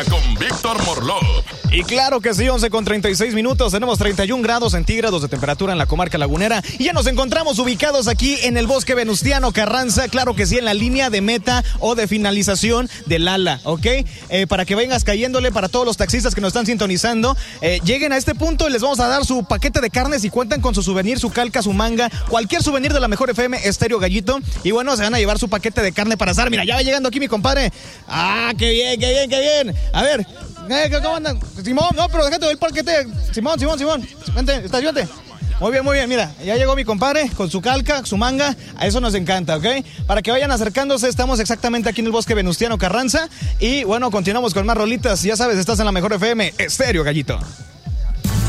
Con Víctor Morlov. Y claro que sí, 11:36. Tenemos 31 grados centígrados de temperatura en la comarca lagunera. Y ya nos encontramos ubicados aquí en el Bosque Venustiano Carranza. Claro que sí, en la línea de meta o de finalización del ala, ¿ok? Para que vengas cayéndole, para todos los taxistas que nos están sintonizando. Lleguen a este punto y les vamos a dar su paquete de carnes y cuentan con su souvenir, su calca, su manga, cualquier souvenir de la Mejor FM, Estéreo Gallito. Y bueno, se van a llevar su paquete de carne para asar. Mira, ya va llegando aquí mi compadre. ¡Ah, qué bien, qué bien, qué bien! A ver, ¿cómo andan? Simón, no, pero déjate el paquete. Simón. Vente, estacionate. Muy bien, mira, ya llegó mi compadre con su calca, su manga, a eso nos encanta, ¿ok? Para que vayan acercándose, estamos exactamente aquí en el Bosque Venustiano Carranza y bueno, continuamos con más rolitas, ya sabes, estás en la Mejor FM, Estéreo Gallito.